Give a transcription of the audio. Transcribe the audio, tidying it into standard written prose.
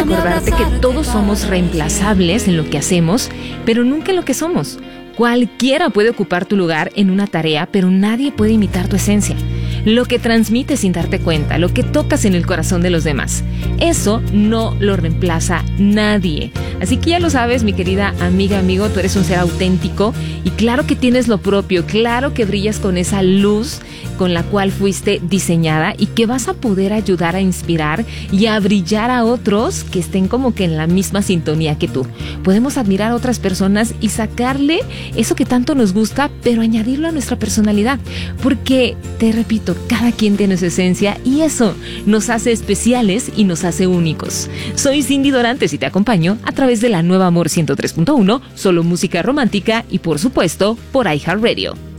recordarte que todos somos reemplazables en lo que hacemos, pero nunca en lo que somos. Cualquiera puede ocupar tu lugar en una tarea, pero nadie puede imitar tu esencia. Lo que transmites sin darte cuenta, lo que tocas en el corazón de los demás, eso no lo reemplaza nadie. Así que ya lo sabes, mi querida amiga, amigo, tú eres un ser auténtico y claro que tienes lo propio, claro que brillas con esa luz con la cual fuiste diseñada y que vas a poder ayudar a inspirar y a brillar a otros que estén como que en la misma sintonía que tú. Podemos admirar a otras personas y sacarle eso que tanto nos gusta, pero añadirlo a nuestra personalidad, porque, te repito, cada quien tiene su esencia y eso nos hace especiales y nos hace únicos. Soy Cindy Dorantes y te acompaño a través de la Nueva Amor 103.1, solo música romántica y por supuesto por iHeartRadio.